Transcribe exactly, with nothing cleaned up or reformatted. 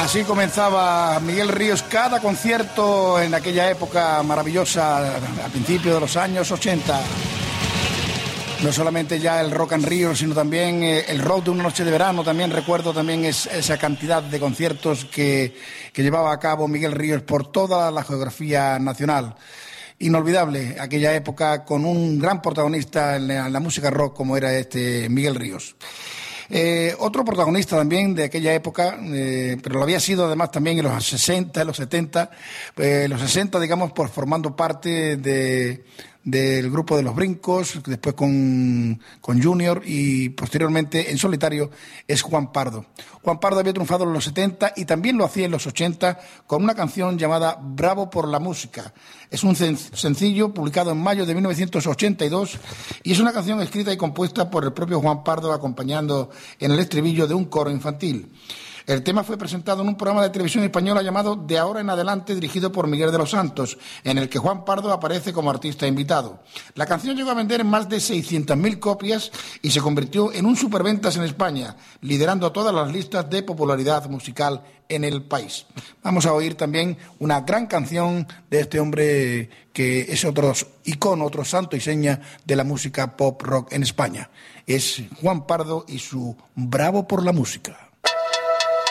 Así comenzaba Miguel Ríos cada concierto en aquella época maravillosa, a principios de los años ochenta. No solamente ya el Rock and Rio, sino también el Rock de una noche de verano. También recuerdo también es, esa cantidad de conciertos que, que llevaba a cabo Miguel Ríos por toda la geografía nacional. Inolvidable aquella época con un gran protagonista en la, en la música rock como era este Miguel Ríos. Eh, otro protagonista también de aquella época, eh, pero lo había sido además también en los sesenta, en los setenta, eh, los sesenta, digamos, por formando parte de, del grupo de Los Brincos, después con, con Junior y posteriormente en solitario, es Juan Pardo. Juan Pardo había triunfado en los setenta y también lo hacía en los ochenta con una canción llamada Bravo por la música. Es un sencillo publicado en mayo de mil novecientos ochenta y dos y es una canción escrita y compuesta por el propio Juan Pardo acompañando en el estribillo de un coro infantil. El tema fue presentado en un programa de televisión española llamado De ahora en adelante, dirigido por Miguel de los Santos, en el que Juan Pardo aparece como artista invitado. La canción llegó a vender más de seiscientas mil copias y se convirtió en un superventas en España, liderando todas las listas de popularidad musical en el país. Vamos a oír también una gran canción de este hombre que es otro icono, otro santo y seña de la música pop rock en España. Es Juan Pardo y su Bravo por la música.